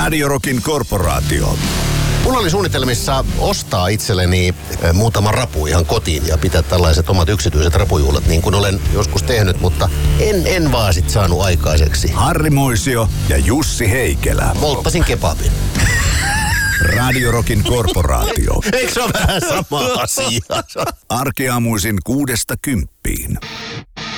Radio Rockin korporaatio. Mulla oli suunnitelmissa ostaa itselleni muutama rapu ihan kotiin ja pitää tällaiset omat yksityiset rapujuhlat niin kuin olen joskus tehnyt, mutta en vaan sit saanut aikaiseksi. Harri Moisio ja Jussi Heikelä. Polttasin kebabin. Radio Rockin korporaatio. Eikö se ole vähän sama asia? Arkeaamuisin 6–10.